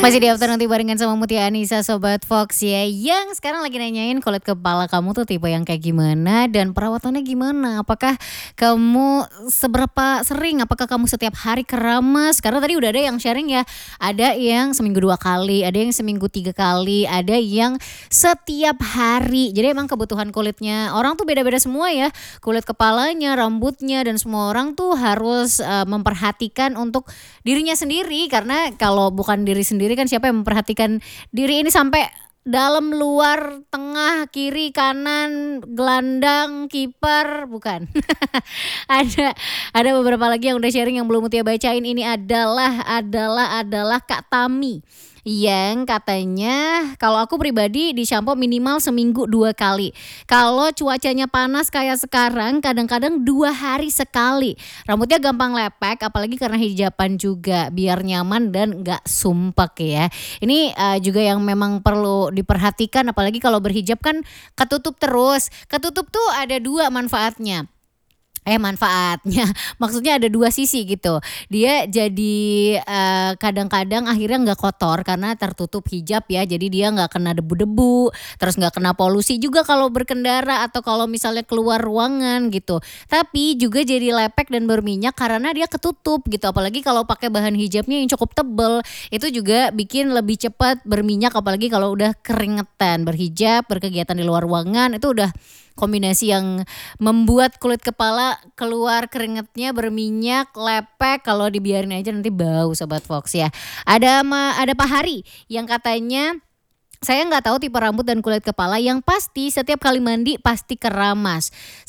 Masih di Afternoon Tea barengan sama Mutia Anissa Sobat Fox ya. Yang sekarang lagi nanyain kulit kepala kamu tuh tipe yang kayak gimana dan perawatannya gimana. Apakah kamu seberapa sering, apakah kamu setiap hari keramas? Karena tadi udah ada yang sharing ya. Ada yang seminggu 2 kali, ada yang seminggu 3 kali, ada yang setiap hari. Jadi emang kebutuhan kulitnya orang tuh beda-beda semua ya. Kulit kepalanya, rambutnya dan semua orang tuh harus memperhatikan untuk dirinya sendiri, karena kalau bukan diri sendiri kan siapa yang memperhatikan diri ini sampai dalam, luar, tengah, kiri, kanan, gelandang, kiper, bukan. Ada ada beberapa lagi yang udah sharing yang belum Mutia bacain. Ini adalah Kak Tami yang katanya kalau aku pribadi di shampoo minimal seminggu 2 kali. Kalau cuacanya panas kayak sekarang kadang-kadang 2 hari sekali. Rambutnya gampang lepek apalagi karena hijaban juga biar nyaman dan nggak sumpek ya. Ini juga yang memang perlu diperhatikan apalagi kalau berhijab kan ketutup terus. Ketutup tuh ada 2 manfaatnya. Manfaatnya, maksudnya ada 2 sisi gitu. Dia jadi, kadang-kadang akhirnya nggak kotor karena tertutup hijab ya, jadi dia nggak kena debu-debu, terus nggak kena polusi juga kalau berkendara atau kalau misalnya keluar ruangan gitu. Tapi juga jadi lepek dan berminyak karena dia ketutup gitu, apalagi kalau pakai bahan hijabnya yang cukup tebel, itu juga bikin lebih cepat berminyak apalagi kalau udah keringetan. Berhijab, berkegiatan di luar ruangan, itu udah kombinasi yang membuat kulit kepala keluar keringatnya, berminyak, lepek, kalau dibiarin aja nanti bau Sobat Fox ya. Ada Pak Hari yang katanya, "Saya nggak tahu tipe rambut dan kulit kepala, yang pasti setiap kali mandi pasti keramas.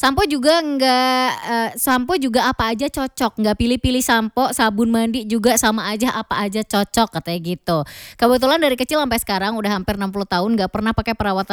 Sampo juga apa aja cocok, nggak pilih-pilih sampo, sabun mandi juga sama aja apa aja cocok," katanya gitu. Kebetulan dari kecil sampai sekarang udah hampir 60 tahun nggak pernah pakai perawatan